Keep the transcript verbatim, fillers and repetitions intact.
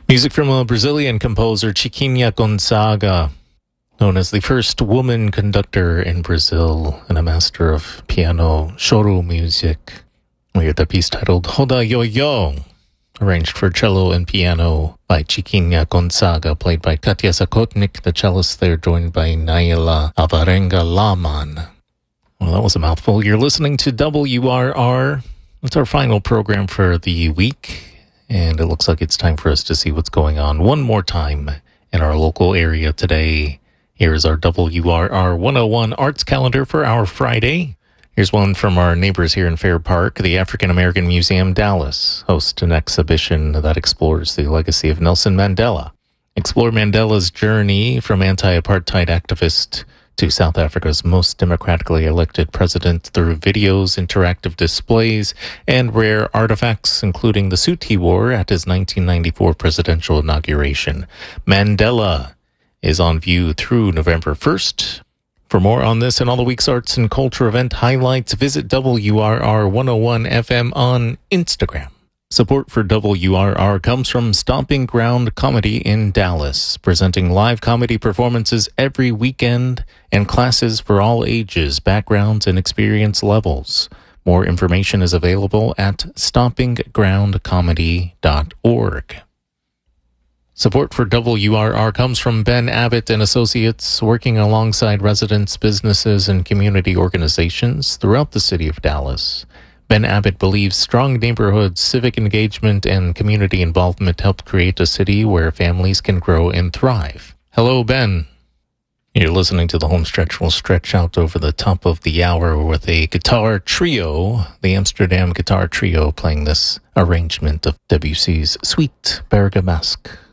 Music from a Brazilian composer, Chiquinha Gonzaga, known as the first woman conductor in Brazil and a master of piano choro music. We heard the piece titled Roda Yo Yo, arranged for cello and piano by Chiquinha Gonzaga, played by Katia Zakotnik, the cellist there, joined by Naila Alvarenga Laman. Well, that was a mouthful. You're listening to W R R. It's our final program for the week, and it looks like it's time for us to see what's going on one more time in our local area today. Here's our W R R one oh one Arts Calendar for our Friday. Here's one from our neighbors here in Fair Park. The African American Museum Dallas hosts an exhibition that explores the legacy of Nelson Mandela. Explore Mandela's journey from anti-apartheid activist to South Africa's most democratically elected president through videos, interactive displays, and rare artifacts, including the suit he wore at his nineteen ninety-four presidential inauguration. Mandela is on view through November first. For more on this and all the week's arts and culture event highlights, visit W R R one oh one F M on Instagram. Support for W R R comes from Stomping Ground Comedy in Dallas, presenting live comedy performances every weekend and classes for all ages, backgrounds, and experience levels. More information is available at stomping ground comedy dot org. Support for W R R comes from Ben Abbott and Associates, working alongside residents, businesses, and community organizations throughout the city of Dallas. Ben Abbott believes strong neighborhoods, civic engagement, and community involvement help create a city where families can grow and thrive. Hello, Ben. You're listening to the home stretch. We'll stretch out over the top of the hour with a guitar trio, the Amsterdam Guitar Trio, playing this arrangement of Debussy's Suite Bergamasque.